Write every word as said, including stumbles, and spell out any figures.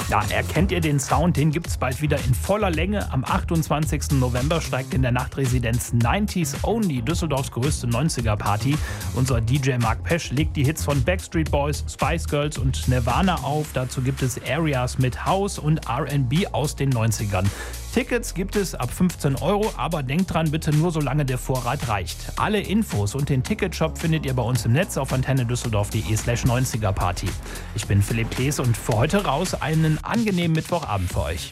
Ja, erkennt ihr den Sound? Den gibt's bald wieder in voller Länge. Am achtundzwanzigsten November steigt in der Nachtresidenz neunziger Only, Düsseldorfs größte neunziger-Party. Unser D J Mark Pesch legt die Hits von Backstreet Boys, Spice Girls und Nirvana auf. Dazu gibt es Areas mit House und R and B aus den neunzigern. Tickets gibt es ab fünfzehn Euro, aber denkt dran, bitte nur solange der Vorrat reicht. Alle Infos und den Ticketshop findet ihr bei uns im Netz auf antennedüsseldorf.de slash neunziger Party. Ich bin Philipp Klees und für heute raus einen angenehmen Mittwochabend für euch.